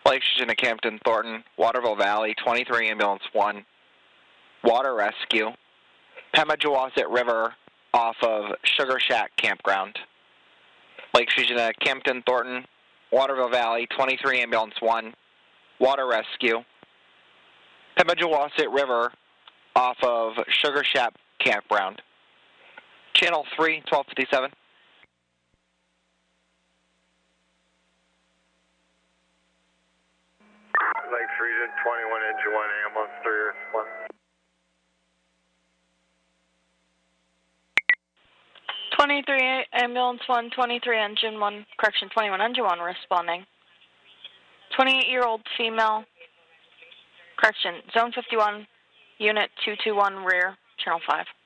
Lake Station to Campton Thornton, Waterville Valley, 23 Ambulance 1, water rescue. Pemigewasset River off of Sugar Shack Campground. Lake Station to Campton Thornton, Waterville Valley, 23 Ambulance 1, water rescue. Pemigewasset River off of Sugar Shack Campground. Channel 3, 1257. Lakes Region 21, Engine 1, Ambulance 3 1. 23 Ambulance 1, 23 Engine 1, correction, 21 Engine 1 responding. 28-year-old female, correction, Zone 51, Unit 221 rear, Channel 5.